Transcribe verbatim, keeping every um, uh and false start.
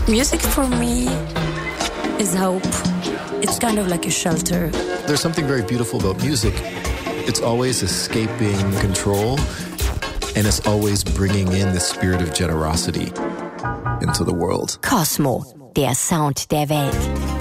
Music for me is hope. It's kind of like a shelter. There's something very beautiful about music. It's always escaping control, and it's always bringing in the spirit of generosity into the world. Cosmo, der Sound der Welt.